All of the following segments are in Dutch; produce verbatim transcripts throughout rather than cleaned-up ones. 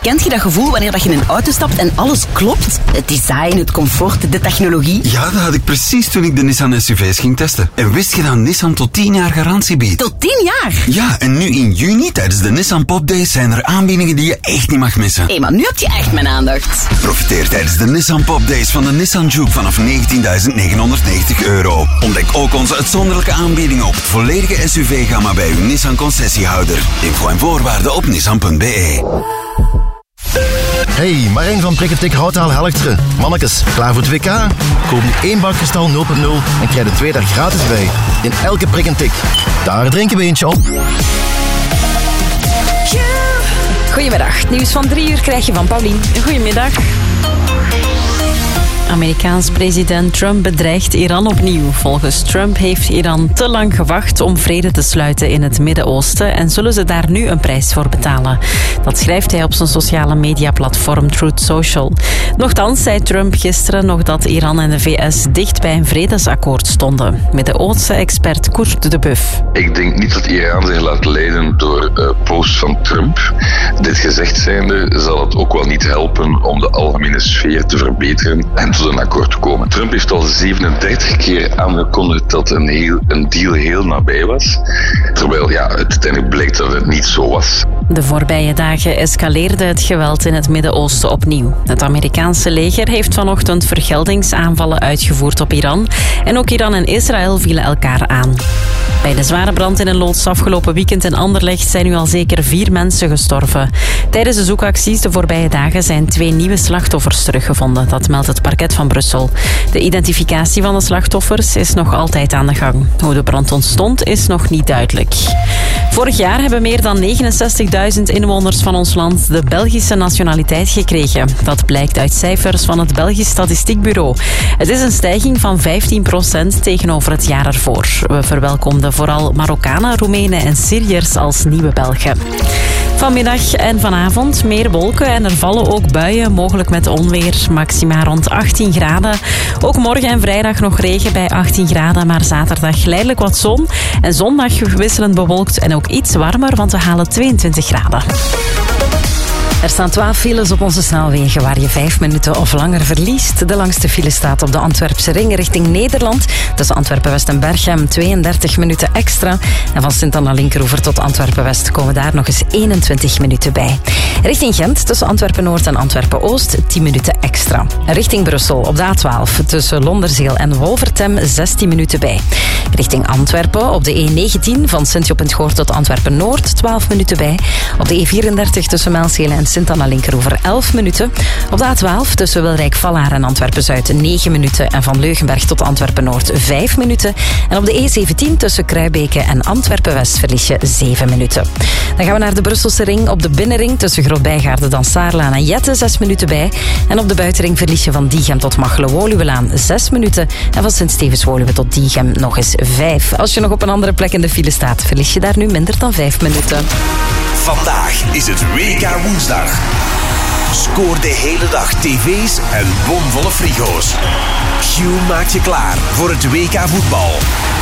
Kent je dat gevoel wanneer dat je in een auto stapt en alles klopt? Het design, het comfort, de technologie. Ja, dat had ik precies toen ik de Nissan S U V's ging testen. En wist je dat Nissan tot tien jaar garantie biedt? Tot tien jaar? Ja, en nu in juni tijdens de Nissan Pop Days zijn er aanbiedingen die je echt niet mag missen. Hé, hey, maar nu heb je echt mijn aandacht. Profiteer tijdens de Nissan Pop Days van de Nissan Juke vanaf negentienduizend negenhonderdnegentig euro. Ontdek ook onze uitzonderlijke aanbiedingen op het volledige S U V-gamma bij uw Nissan concessiehouder. Info en voorwaarden op nissan punt b e. Hey, Marijn van Prikketik Houtaal Helchteren. Mannekes, klaar voor het W K? Koop nu één bak kristal nul punt nul en krijg er twee daar gratis bij. In elke prik en tik. Daar drinken we eentje op. Goedemiddag. Nieuws van drie uur krijg je van Paulien. Goedemiddag. Amerikaans president Trump bedreigt Iran opnieuw. Volgens Trump heeft Iran te lang gewacht om vrede te sluiten in het Midden-Oosten en zullen ze daar nu een prijs voor betalen. Dat schrijft hij op zijn sociale mediaplatform Truth Social. Nochtans zei Trump gisteren nog dat Iran en de V S dicht bij een vredesakkoord stonden. Midden-Oosten expert Koert de Buff. Ik denk niet dat Iran zich laat leiden door uh, posts van Trump. Dit gezegd zijnde zal het ook wel niet helpen om de algemene sfeer te verbeteren en tot een akkoord te komen. Trump heeft al zevenendertig keer aangekondigd dat een, heel, een deal heel nabij was. Terwijl ja, het uiteindelijk bleek dat het niet zo was. De voorbije dagen escaleerde het geweld in het Midden-Oosten opnieuw. Het Amerikaanse leger heeft vanochtend vergeldingsaanvallen uitgevoerd op Iran. En ook Iran en Israël vielen elkaar aan. Bij de zware brand in een loods afgelopen weekend in Anderlecht zijn nu al zeker vier mensen gestorven. Tijdens de zoekacties de voorbije dagen zijn twee nieuwe slachtoffers teruggevonden. Dat meldt het parket van Brussel. De identificatie van de slachtoffers is nog altijd aan de gang. Hoe de brand ontstond is nog niet duidelijk. Vorig jaar hebben meer dan negenenzestigduizend inwoners van ons land de Belgische nationaliteit gekregen. Dat blijkt uit cijfers van het Belgisch Statistiekbureau. Het is een stijging van vijftien procent tegenover het jaar ervoor. We verwelkomden vooral Marokkanen, Roemenen en Syriërs als nieuwe Belgen. Vanmiddag en vanavond meer wolken en er vallen ook buien, mogelijk met onweer. Maxima rond achttien graden. Ook morgen en vrijdag nog regen bij achttien graden, maar zaterdag geleidelijk wat zon. En zondag wisselend bewolkt en ook iets warmer, want we halen tweeëntwintig graden. Er staan twaalf files op onze snelwegen waar je vijf minuten of langer verliest. De langste file staat op de Antwerpse ring richting Nederland. Tussen Antwerpen-West en Berchem tweeëndertig minuten extra. En van Sint-Anna-Linkeroever tot Antwerpen-West komen daar nog eens eenentwintig minuten bij. Richting Gent tussen Antwerpen-Noord en Antwerpen-Oost tien minuten extra. Richting Brussel op de A twaalf tussen Londerzeel en Wolvertem zestien minuten bij. Richting Antwerpen op de E negentien van Sint-Job-en-het-Goor tot Antwerpen-Noord twaalf minuten bij. Op de E vierendertig tussen Mijlsgele en Sint-Anna-Linkeroever elf minuten. Op de A twaalf tussen Wilrijk-Vallaar en Antwerpen-Zuid negen minuten. En van Leugenberg tot Antwerpen-Noord vijf minuten. En op de E zeventien tussen Kruibeke en Antwerpen-West verlies je zeven minuten. Dan gaan we naar de Brusselse ring. Op de binnenring tussen Groot-Bijgaarde, Dansaarlaan en Jette zes minuten bij. En op de buitenring verlies je van Diegem tot Machelen-Woluwelaan zes minuten. En van Sint-Stevens-Woluwe tot Diegem nog eens vijf. Als je nog op een andere plek in de file staat, verlies je daar nu minder dan vijf minuten. Vandaag is het W K woensdag. Scoor de hele dag tv's en bomvolle frigo's. Q maakt je klaar voor het W K voetbal.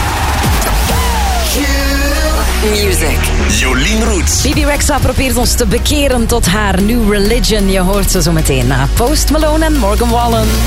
Q Music. Jolien Roets. Bibi Rexha probeert ons te bekeren tot haar New Religion. Je hoort ze zo meteen na Post Malone en Morgan Wallen.